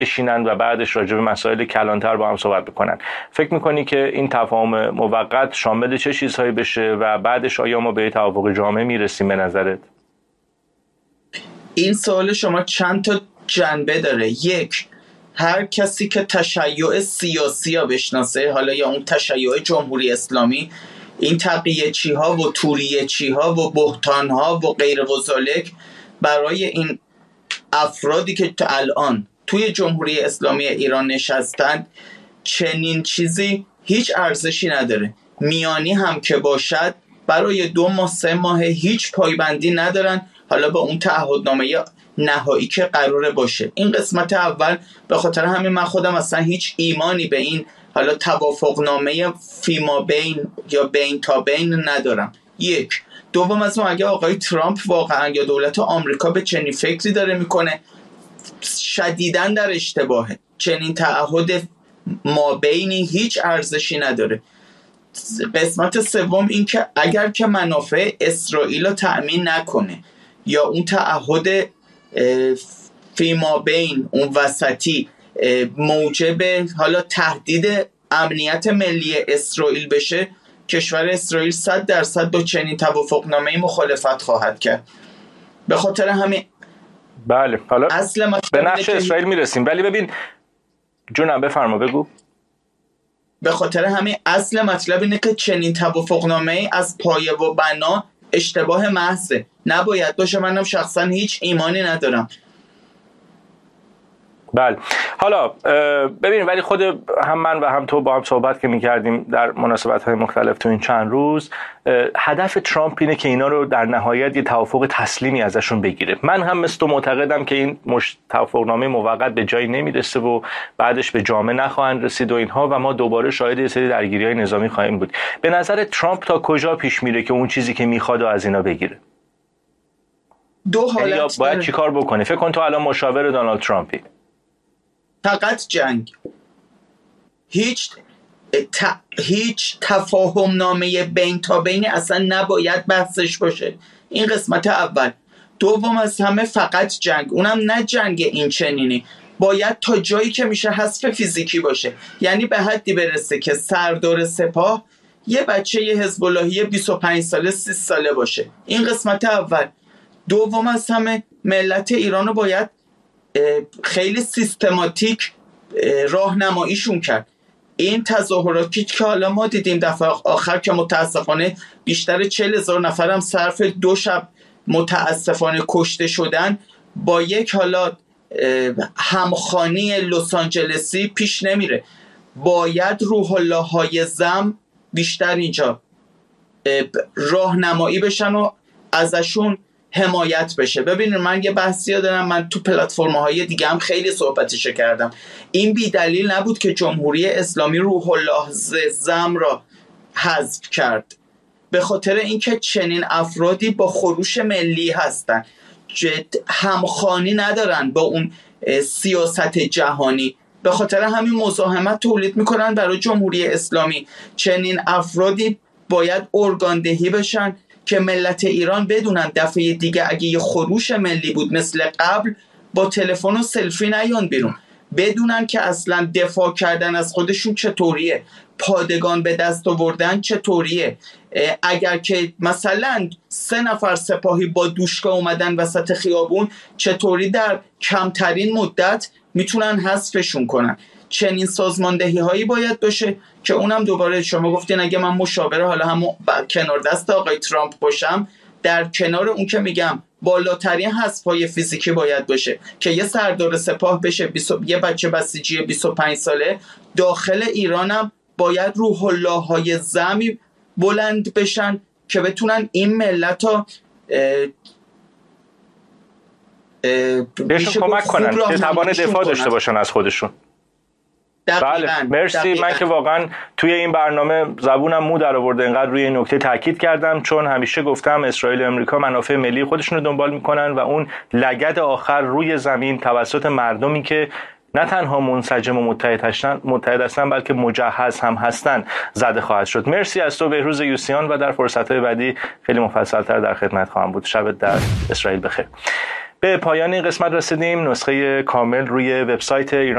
بشینن و بعدش راجع به مسائل کلانتر با هم صحبت بکنن. فکر میکنی که این تفاهم موقت شامل چه چیزهایی بشه و بعدش آیا ما به توافق جامع میرسیم به نظرت؟ این سوال شما چند تا جنبه داره. یک، هر کسی که تشیع سیاسی ها بشناسه، حالا یا اون تشیع جمهوری اسلامی، این تقیه چی ها و توریه چی ها و بهتان ها و غیر و ذالک، برای این افرادی که تا الان توی جمهوری اسلامی ایران نشستن چنین چیزی هیچ ارزشی نداره. میانی هم که باشد برای 2 ماه 3 ماه هیچ پایبندی ندارن، حالا به اون تعهدنامه نهایی که قراره باشه. این قسمت اول. به خاطر همین من خودم اصلا هیچ ایمانی به این حالا توافقنامه فیما بین یا بین تا بین ندارم. یک. دوم، از اون اگه آقای ترامپ واقعا یا دولت آمریکا به چنین فکری داره میکنه، شدیداً در اشتباهه. چنین تعهد ما بینی هیچ ارزشی نداره. قسمت سوم، این که اگر که منافع اسرائیل رو تأمین نکنه یا اون تعهد فیما بین اون وسطی موجب حالا تهدید امنیت ملی اسرائیل بشه، کشور اسرائیل 100% با چنین توافقنامه‌ای مخالفت خواهد کرد. به خاطر همین بله، حالا به نقش اسرائیل میرسیم، ولی ببین جونم بفرما بگو. به خاطر همین اصل مطلب اینه که چنین توافقنامه‌ای از پایه و بنا اشتباه محضه، نباید باشه. منم شخصا هیچ ایمانی ندارم. بله، حالا ببین، ولی خود هم من و هم تو با هم صحبت که می‌کردیم در مناسبت‌های مختلف تو این چند روز، هدف ترامپ اینه که اینا رو در نهایت یه توافق تسلیمی ازشون بگیره. من هم مثل تو معتقدم که این توافقنامه موقت به جایی نمیرسه و بعدش به جامعه نخواهند رسید و اینها، و ما دوباره شاهد یه سری درگیری‌های نظامی خواهیم بود. به نظر ترامپ تا کجا پیش میره که اون چیزی که میخواد از اینا بگیره؟ دو حالت یا باید چیکار بکنه؟ فکر کن تو الان مشاور دونالد ترامپی. فقط جنگ. هیچ تفاهم نامه بین تا بین اصلا نباید بحثش باشه. این قسمت اول. دوم از همه فقط جنگ، اونم نه جنگ این چنینی، باید تا جایی که میشه حذف فیزیکی باشه. یعنی به حدی برسه که سردار سپاه یه بچه یه حزب اللهی 25 ساله 30 ساله باشه. این قسمت اول. دوم از همه ملت ایرانو باید خیلی سیستماتیک راهنماییشون کرد. این تظاهراتی که حالا ما دیدیم دفعه آخر که متاسفانه بیشتر 40,000 نفر هم صرف 2 شب متاسفانه کشته شدن، با یک حالا همخوانی لس آنجلسی پیش نمیره. باید روح الله های زم بیشتر اینجا راهنمایی بشن و ازشون حمایت بشه. ببینید من یه بحثی دارم، من تو پلتفرم‌های دیگه هم خیلی صحبتش کردم. این بی دلیل نبود که جمهوری اسلامی روح الله زم را حذف کرد، به خاطر اینکه چنین افرادی با خروش ملی هستن، همخوانی ندارن با اون سیاست جهانی، به خاطر همین مزاحمت تولید میکنن برای جمهوری اسلامی. چنین افرادی باید ارگاندهی بشن که ملت ایران بدونن دفعه دیگه اگه یه خروش ملی بود مثل قبل، با تلفن و سلفی نیان بیرون، بدونن که اصلا دفاع کردن از خودشون چطوریه، پادگان به دست آوردن چطوریه. اگر که مثلا 3 نفر سپاهی با دوشکا اومدن وسط خیابون، چطوری در کمترین مدت میتونن حذفشون کنن. چنین سازماندهی هایی باید باشه که اونم دوباره شما گفتین اگه من مشاور حالا هم کنار دست آقای ترامپ باشم، در کنار اون که میگم بالاترین حذف‌های فیزیکی باید باشه که یه سردار سپاه بشه، یه بچه بسیجی 25 ساله داخل ایرانم باید روح الله های زمی بلند بشن که بتونن این ملت ها بهشون کمک کنن که توان دفاع داشته باشن از خودشون. بله، مرسی. من که واقعا توی این برنامه زبونم مو در آورده اینقدر روی این نکته تاکید کردم، چون همیشه گفتم اسرائیل و امریکا منافع ملی خودشون رو دنبال میکنن و اون لگد آخر روی زمین توسط مردمی که نه تنها منسجم و متحد هستن بلکه مجهز هم هستن زده خواهد شد. مرسی از تو بهروز یوسیان و در فرصت‌های بعدی خیلی مفصل‌تر در خدمت خواهم بود. شبت در اسرائیل بخیر. به پایان این قسمت رسیدیم. نسخه کامل روی وبسایت